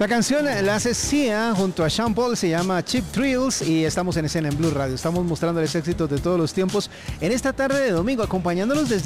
La canción la hace Sia junto a Sean Paul, se llama Cheap Thrills y estamos en escena en Blue Radio. Estamos mostrándoles éxitos de todos los tiempos en esta tarde de domingo, acompañándolos desde